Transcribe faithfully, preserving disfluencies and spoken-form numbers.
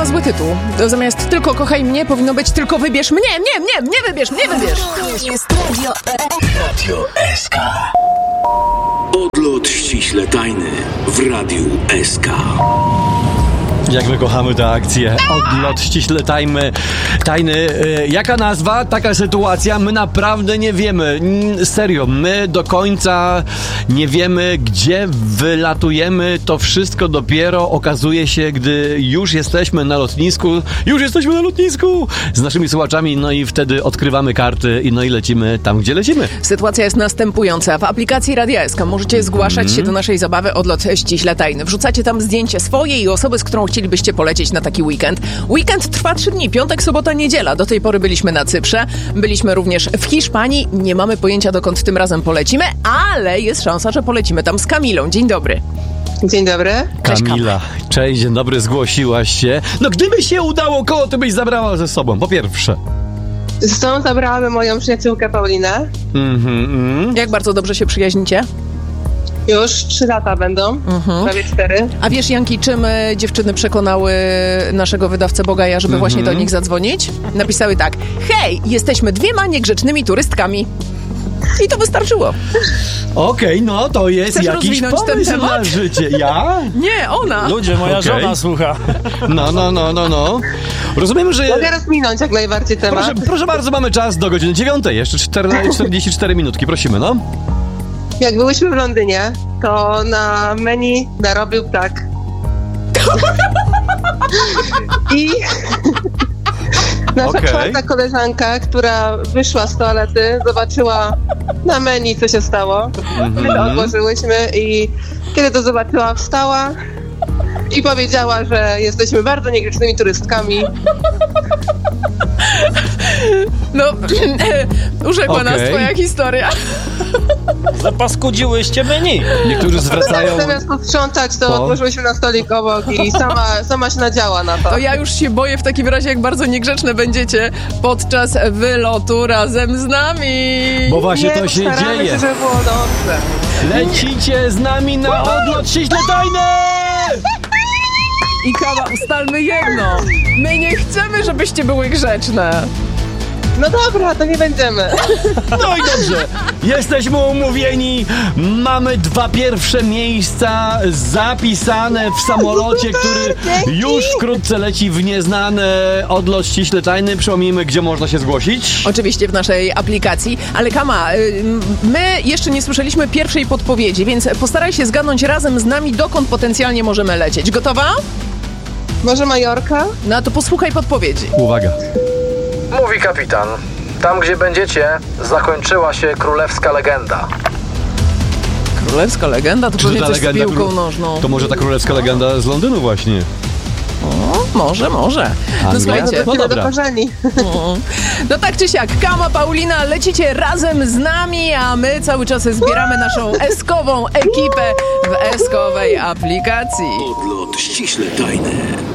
ma zły tytuł. Zamiast tylko kochaj mnie, powinno być tylko wybierz mnie, mnie, mnie, mnie wybierz, mnie wybierz. To jest Radio Radio S K. Odlot ściśle tajny w Radiu S K. Jak my kochamy tę akcję. Odlot ściśle tajny. tajny. Yy, jaka nazwa? Taka sytuacja? My naprawdę nie wiemy. N- serio, my do końca nie wiemy, gdzie wylatujemy. To wszystko dopiero okazuje się, gdy już jesteśmy na lotnisku. Już jesteśmy na lotnisku z naszymi słuchaczami, no i wtedy odkrywamy karty i no i lecimy tam, gdzie lecimy. Sytuacja jest następująca. W aplikacji Radia S K możecie zgłaszać mm. się do naszej zabawy Odlot ściśle tajny. Wrzucacie tam zdjęcie swoje i osoby, z którą chcielibyście polecieć na taki weekend. Weekend trwa trzy dni, piątek, sobota, niedziela. Do tej pory byliśmy na Cyprze, byliśmy również w Hiszpanii. Nie mamy pojęcia, dokąd tym razem polecimy, ale jest szansa, że polecimy tam z Kamilą. Dzień dobry. Dzień dobry. Cześć, Kamila, cześć, dzień dobry, zgłosiłaś się. No gdyby się udało, koło ty byś zabrała ze sobą, po pierwsze. Z tą zabrałabym moją przyjaciółkę Paulinę. Mhm, mm. Jak bardzo dobrze się przyjaźnicie? Już trzy lata będą, mhm. prawie cztery. A wiesz, Janki, czym y, dziewczyny przekonały naszego wydawcę Bogaja, żeby mm-hmm. właśnie do nich zadzwonić? Napisały tak: hej, jesteśmy dwiema niegrzecznymi turystkami. I to wystarczyło. Okej, okay, no to jest Chcesz jakiś pomysł na życie. Ja? Nie, ona. Ludzie, moja okay. żona słucha. No, no, no, no, no. Rozumiem, że... Mogę rozminąć jak najbardziej temat. Proszę, proszę bardzo, mamy czas do godziny dziewiątej. Jeszcze czterdzieści cztery minutki, prosimy, no. Jak byłyśmy w Londynie, to na menu narobił ptak. I nasza okay. czwarta koleżanka, która wyszła z toalety, zobaczyła na menu, co się stało. My to odłożyłyśmy i kiedy to zobaczyła, wstała i powiedziała, że jesteśmy bardzo niegrzecznymi turystkami. No, urzekła okay. nas twoja historia. Zapaskudziłyście menu. Niektórzy zwracają... Zamiast posprzątać, to po... odłożyłyśmy na stolik obok i sama, sama się nadziała na to. To ja już się boję w takim razie, jak bardzo niegrzeczne będziecie podczas wylotu razem z nami. Bo właśnie Nie, to się dzieje. się, żeby było dobrze. Lecicie z nami na odlot ściśle tajny! I Kama, ustalmy jedno. My nie chcemy, żebyście były grzeczne. No dobra, to nie będziemy. No i dobrze. Jesteśmy umówieni. Mamy dwa pierwsze miejsca zapisane w samolocie, który już wkrótce leci w nieznane. Odlot ściśle tajny. Przypomnijmy, gdzie można się zgłosić. Oczywiście w naszej aplikacji. Ale Kama, my jeszcze nie słyszeliśmy pierwszej podpowiedzi, więc postaraj się zgadnąć razem z nami, dokąd potencjalnie możemy lecieć. Gotowa? Może Majorka? No to posłuchaj podpowiedzi. Uwaga. Mówi kapitan. Tam, gdzie będziecie, zakończyła się królewska legenda. Królewska legenda? To Czy pewnie ta coś z legenda piłką kró- nożną. To może ta królewska legenda z Londynu właśnie. O, może, może. No Anglia? słuchajcie. No dobra. No. no tak czy siak, Kama, Paulina, lecicie razem z nami, a my cały czas zbieramy naszą eskową ekipę w eskowej aplikacji. Odlot ściśle tajny.